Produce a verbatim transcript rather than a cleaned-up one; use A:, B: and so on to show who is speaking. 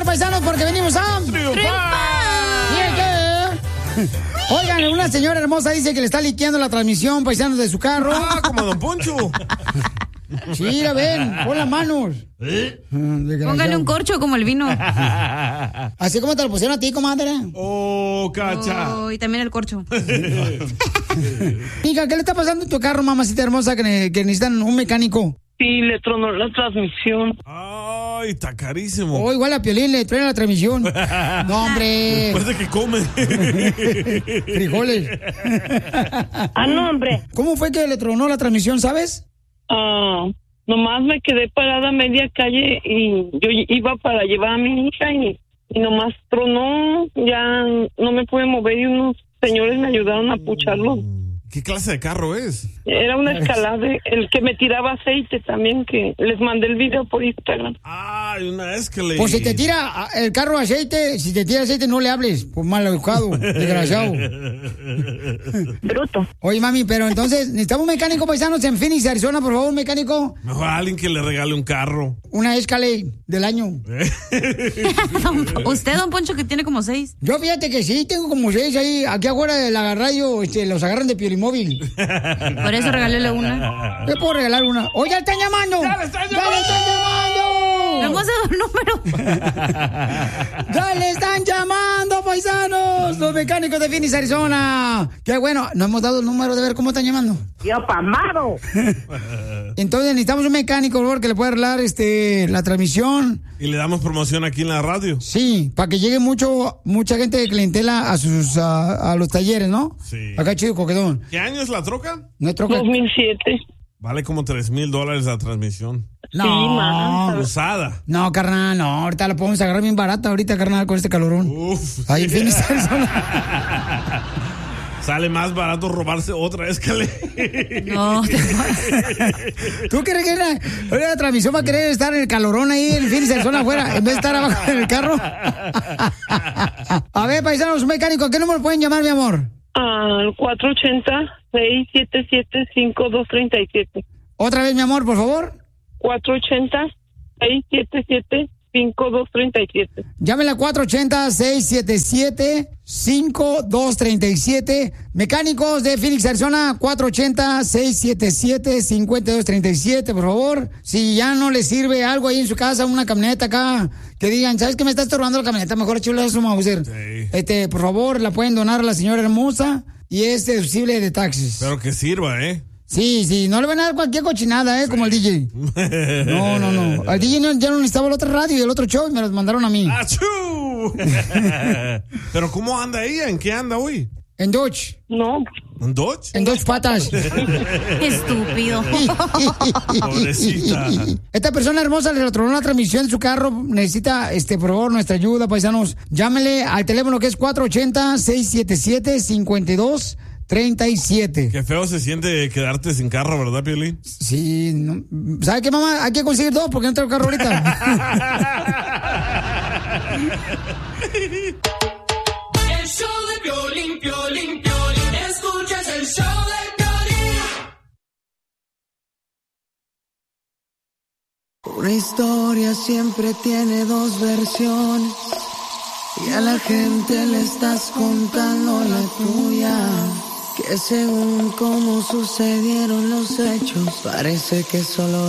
A: paisanos, porque venimos a...
B: ¡Triunfar!
A: Oigan, una señora hermosa dice que le está liqueando la transmisión, paisanos, de su carro.
B: Ah, como Don Poncho.
A: Sí, la ven, pon las manos.
C: ¿Eh? Póngale un corcho como el vino.
A: Así como te lo pusieron a ti, comadre.
B: Oh, cacha.
C: Oh, y también el corcho.
A: Mija, ¿qué le está pasando a tu carro, mamacita hermosa, que, ne- que necesitan un mecánico?
D: Sí, le tronó la transmisión.
B: Ay, está carísimo.
A: Oh, igual a Piolín le traen la transmisión. No, hombre.
B: Después de que come.
A: Frijoles.
D: Ah, no, hombre.
A: ¿Cómo fue que le tronó la transmisión, sabes?
D: Ah, nomás me quedé parada a media calle y yo iba para llevar a mi hija y, y nomás tronó. Ya no me pude mover y unos señores me ayudaron a pucharlo.
B: ¿Qué clase de carro es?
D: Era una Escalade, el que me tiraba aceite también, que les mandé el video por Instagram.
B: Ay, una Escalade.
A: Pues si te tira el carro aceite, si te tira aceite, no le hables, por mal educado, desgraciado.
D: Bruto.
A: Oye, mami, pero entonces, necesitamos un mecánico, paisanos, en Phoenix, Arizona, por favor, un mecánico.
B: Mejor a alguien que le regale un carro.
A: Una Escalade del año.
C: Usted, don Poncho, que tiene como seis.
A: Yo fíjate que sí, tengo como seis ahí, aquí afuera de la radio, este, los agarran de Piolimóvil.
C: Por eso regaléle una.
A: Le puedo regalar una. ¡Oh, ya están llamando!
B: ¡Ya le están
A: ¡Ya le están llamando!
C: Vamos a dar un número.
A: ¡Ya le están llamando, paisanos! Los mecánicos de Phoenix, Arizona. ¡Qué bueno! No hemos dado el número de ver cómo están llamando.
D: ¡Yo pamado!
A: Entonces necesitamos un mecánico, por favor, que le pueda arreglar este, la transmisión.
B: Y le damos promoción aquí en la radio.
A: Sí, para que llegue mucho, mucha gente de clientela a sus a, a los talleres, ¿no?
B: Sí.
A: Acá chido, coquetón.
B: ¿Qué año es la troca?
A: No es troca.
D: dos mil siete.
B: Vale como tres mil dólares la transmisión.
A: No,
D: Sí, man.
B: Usada.
A: no, carnal, no. Ahorita la podemos agarrar bien barata, ahorita, carnal, con este calorón.
B: Uf.
A: Ahí en Phoenix, Arizona.
B: Sale más barato robarse otra Escalade.
C: No, te
A: ¿Tú crees que la, la transmisión va a querer estar en el calorón ahí en Phoenix, Arizona, afuera, en vez de estar abajo en el carro? A ver, paisanos, mecánico, ¿a qué número pueden llamar, mi amor?
D: Al cuatro ochenta, seis siete siete, cinco dos tres siete.
A: Otra vez, mi amor, por favor.
D: cuatro ochenta, seis siete siete, cinco dos tres siete.
A: Llámela cuatro ochenta, seis siete siete, cinco dos tres siete. Mecánicos de Phoenix, Arizona, cuatro ochenta, seis siete siete, cinco dos tres siete, por favor. Si ya no le sirve algo ahí en su casa, una camioneta acá, que digan, ¿sabes qué me está estorbando la camioneta? Mejor chulo eso, Mauser.
B: Sí.
A: Este, por favor, la pueden donar a la señora hermosa y es deducible de taxes.
B: Pero que sirva, ¿eh?
A: Sí, sí, no le van a dar cualquier cochinada, ¿eh? Como el D J. No, no, no. Al D J no, ya no necesitaba el otro radio y el otro show y me los mandaron a mí.
B: ¡Achú! Pero ¿cómo anda ella? ¿En qué anda hoy?
A: En Dodge.
D: No.
B: ¿En Dodge?
A: En dos patas.
C: Estúpido.
B: Pobrecita.
A: Esta persona hermosa le retronó la transmisión de su carro. Necesita, este, por favor, nuestra ayuda, paisanos. Llámele al teléfono que es cuatro ochenta, seis siete siete, cinco dos treinta y siete.
B: Qué feo se siente quedarte sin carro, ¿verdad, Piolín?
A: Sí, no, ¿sabe qué, mamá? Hay que conseguir dos porque no tengo carro ahorita.
E: El show de Piolín, Piolín, Piolín. Escuchas el show de Piolín.
F: Una historia siempre tiene dos versiones y a la gente le estás contando la tuya. Que según cómo sucedieron los hechos, parece que solo